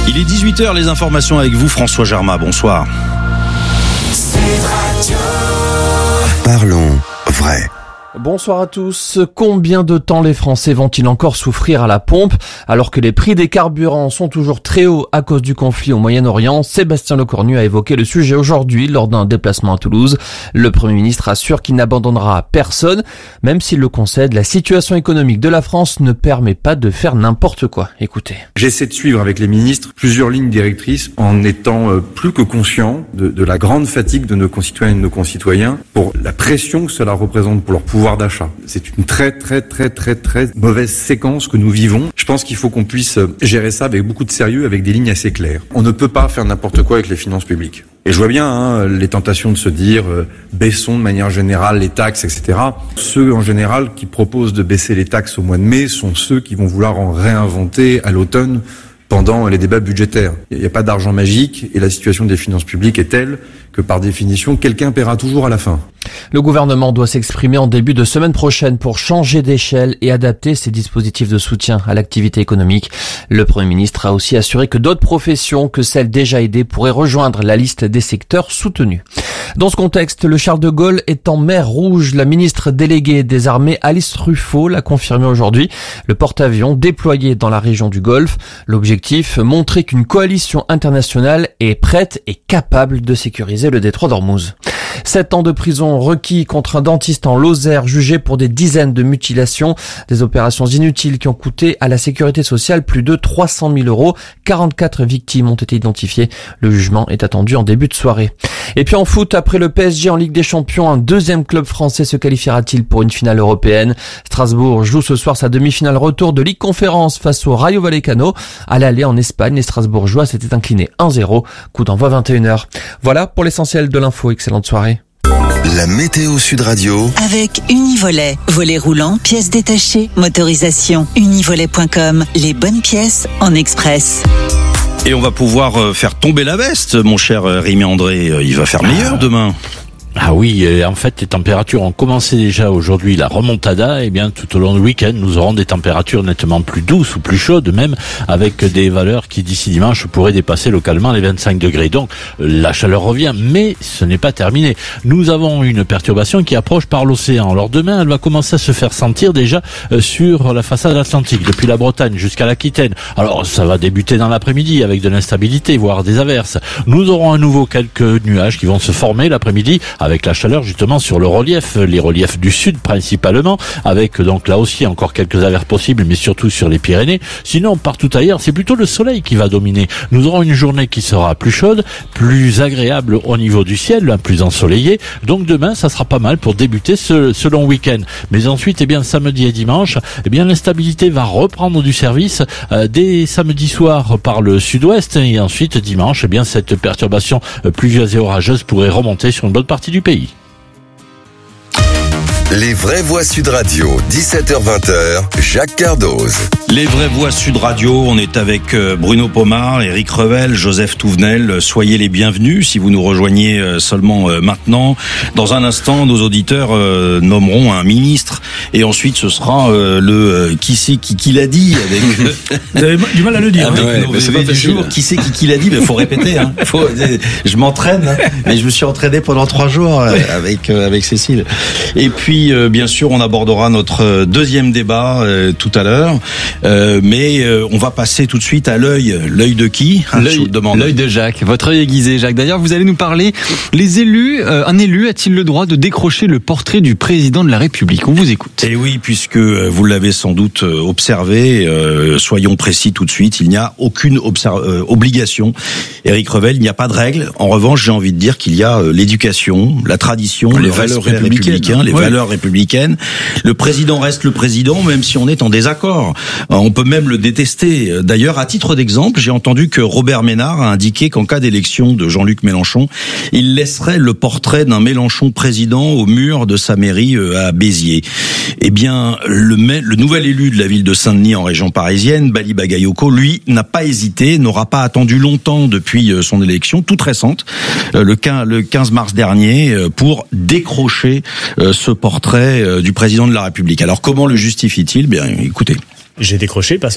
Il est 18h, les informations avec vous, François Germain. Bonsoir. Parlons vrai. Bonsoir à tous. Combien de temps les Français vont-ils encore souffrir à la pompe alors que les prix des carburants sont toujours très hauts à cause du conflit au Moyen-Orient? Sébastien Lecornu a évoqué le sujet aujourd'hui lors d'un déplacement à Toulouse. Le Premier ministre assure qu'il n'abandonnera personne, même s'il le concède. La situation économique de la France ne permet pas de faire n'importe quoi. Écoutez. J'essaie de suivre avec les ministres plusieurs lignes directrices en étant plus que conscient de la grande fatigue de nos concitoyennes et de nos concitoyens pour la pression que cela représente pour leur pouvoir d'achat. C'est une très mauvaise séquence que nous vivons. Je pense qu'il faut qu'on puisse gérer ça avec beaucoup de sérieux, avec des lignes assez claires. On ne peut pas faire n'importe quoi avec les finances publiques. Et je vois bien les tentations de se dire baissons de manière générale les taxes, etc. Ceux en général qui proposent de baisser les taxes au mois de mai sont ceux qui vont vouloir en réinventer à l'automne pendant les débats budgétaires. Il n'y a pas d'argent magique et la situation des finances publiques est telle que par définition, quelqu'un paiera toujours à la fin. Le gouvernement doit s'exprimer en début de semaine prochaine pour changer d'échelle et adapter ses dispositifs de soutien à l'activité économique. Le Premier ministre a aussi assuré que d'autres professions que celles déjà aidées pourraient rejoindre la liste des secteurs soutenus. Dans ce contexte, le Charles de Gaulle est en mer Rouge. La ministre déléguée des Armées, Alice Ruffo, l'a confirmé aujourd'hui. Le porte-avions déployé dans la région du Golfe. L'objectif, montrer qu'une coalition internationale est prête et capable de sécuriser le détroit d'Ormuz. 7 ans de prison requis contre un dentiste en Lozère jugé pour des dizaines de mutilations, des opérations inutiles qui ont coûté à la sécurité sociale plus de 300 000 €. 44 victimes ont été identifiées. Le jugement est attendu en début de soirée. Et puis en foot, après le PSG en Ligue des Champions, un deuxième club français se qualifiera-t-il pour une finale européenne? Strasbourg joue ce soir sa demi-finale retour de Ligue Conférence face au Rayo Vallecano. À l'aller en Espagne, les Strasbourgeois s'étaient inclinés 1-0. Coup d'envoi 21h. Voilà pour l'essentiel de l'info. Excellente soirée. La météo Sud Radio. Avec Univolet. Volet roulant, pièces détachées, motorisation. Univolet.com. Les bonnes pièces en express. Et on va pouvoir faire tomber la veste, mon cher Rémi André. Il va faire meilleur demain. Ah oui, en fait, les températures ont commencé déjà aujourd'hui la remontada. Et bien, tout au long du week-end, nous aurons des températures nettement plus douces ou plus chaudes, même avec des valeurs qui, d'ici dimanche, pourraient dépasser localement les 25 degrés. Donc, la chaleur revient, mais ce n'est pas terminé. Nous avons une perturbation qui approche par l'océan. Alors demain, elle va commencer à se faire sentir déjà sur la façade atlantique, depuis la Bretagne jusqu'à l'Aquitaine. Alors, ça va débuter dans l'après-midi avec de l'instabilité, voire des averses. Nous aurons à nouveau quelques nuages qui vont se former l'après-midi, avec la chaleur justement sur le relief, les reliefs du sud principalement, avec donc là aussi encore quelques averses possibles, mais surtout sur les Pyrénées. Sinon, partout ailleurs, c'est plutôt le soleil qui va dominer. Nous aurons une journée qui sera plus chaude, plus agréable au niveau du ciel, plus ensoleillée. Donc demain, ça sera pas mal pour débuter ce long week-end. Mais ensuite, samedi et dimanche, l'instabilité va reprendre du service dès samedi soir par le sud-ouest, et ensuite dimanche, cette perturbation pluvieuse et orageuse pourrait remonter sur une bonne partie du pays. Les vraies voix Sud Radio, 17h-20h, Jacques Cardoz. Les vraies voix Sud Radio, on est avec Bruno Pomar, Éric Revel, Joseph Touvenel. Soyez les bienvenus si vous nous rejoignez seulement maintenant. Dans un instant, nos auditeurs nommeront un ministre et ensuite ce sera le qui c'est qui l'a dit avec Vous avez du mal à le dire. C'est pas facile. Qui c'est qui l'a dit, mais faut répéter hein. Je m'entraîne hein. Mais je me suis entraîné pendant 3 jours avec Cécile. Et puis bien sûr, on abordera notre deuxième débat tout à l'heure. Mais on va passer tout de suite à l'œil de qui L'œil de Jacques. Votre œil aiguisé, Jacques. D'ailleurs, vous allez nous parler. Les élus, un élu a-t-il le droit de décrocher le portrait du président de la République? On vous écoute. Et oui, puisque vous l'avez sans doute observé, soyons précis tout de suite. Il n'y a aucune obligation. Éric Revel, il n'y a pas de règle. En revanche, j'ai envie de dire qu'il y a l'éducation, la tradition, les valeurs républicaines, les valeurs républicaines. Le président reste le président, même si on est en désaccord. On peut même le détester. D'ailleurs, à titre d'exemple, j'ai entendu que Robert Ménard a indiqué qu'en cas d'élection de Jean-Luc Mélenchon, il laisserait le portrait d'un Mélenchon président au mur de sa mairie à Béziers. Eh bien, le nouvel élu de la ville de Saint-Denis en région parisienne, Bali Bagayoko, lui, n'a pas hésité, n'aura pas attendu longtemps depuis son élection, toute récente, le 15 mars dernier, pour décrocher ce portrait du président de la République. Alors, comment le justifie-t-il? Bien, écoutez. J'ai décroché parce